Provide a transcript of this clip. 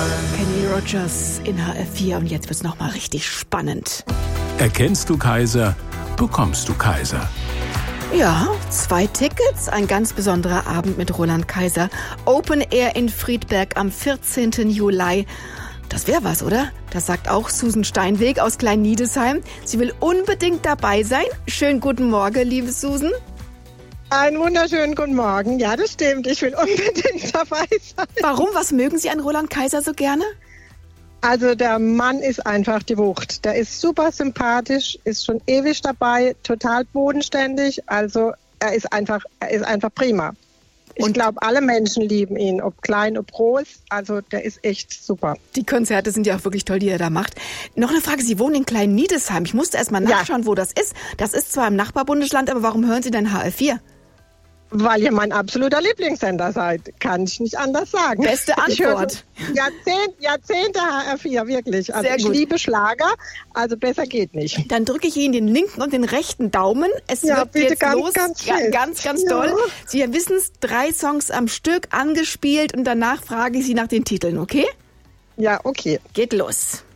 Kenny Rogers in HR4 und jetzt wird's nochmal richtig spannend. Erkennst du Kaiser, bekommst du Kaiser. Ja, 2 Tickets, ein ganz besonderer Abend mit Roland Kaiser. Open Air in Friedberg am 14. Juli. Das wäre was, oder? Das sagt auch Susan Steinweg aus Klein-Niedesheim. Sie will unbedingt dabei sein. Schönen guten Morgen, liebe Susan. Einen wunderschönen guten Morgen. Ja, das stimmt. Ich will unbedingt dabei sein. Warum? Was mögen Sie an Roland Kaiser so gerne? Also der Mann ist einfach die Wucht. Der ist super sympathisch, ist schon ewig dabei, total bodenständig. Also er ist einfach prima. Ich glaube, alle Menschen lieben ihn, ob klein, ob groß. Also der ist echt super. Die Konzerte sind ja auch wirklich toll, die er da macht. Noch eine Frage, Sie wohnen in Klein-Niedesheim. Ich musste erst mal nachschauen, wo das ist. Das ist zwar im Nachbarbundesland, aber warum hören Sie denn HR4? Weil ihr mein absoluter Lieblingssender seid. Kann ich nicht anders sagen. Beste Antwort. Jahrzehnte HR4, wirklich. Also Sehr gut. Ich liebe Schlager, also besser geht nicht. Dann drücke ich Ihnen den linken und den rechten Daumen. Es wird bitte, jetzt ganz, los. ganz Ja, fest. ganz toll. Sie wissen es, 3 Songs am Stück angespielt und danach frage ich Sie nach den Titeln, okay? Ja, okay. Geht los.